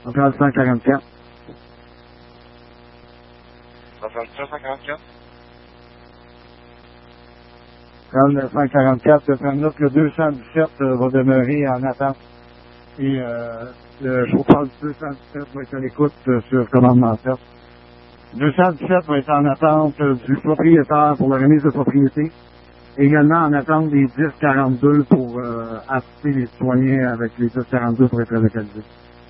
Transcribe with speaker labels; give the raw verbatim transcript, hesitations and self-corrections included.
Speaker 1: Centrale cent quarante-quatre.
Speaker 2: soixante-treize cent quarante-quatre.
Speaker 1: Centrale cent quarante-quatre, je prends note que le deux cent dix-sept euh, va demeurer en attente. Et euh, le chauffeur du deux cent dix-sept va être à l'écoute euh, sur commandement sept. deux cent dix-sept va être en attente euh, du propriétaire pour la remise de propriété. Également en attente des dix quarante-deux pour euh, assister les citoyens avec les dix quarante-deux pour être localisés.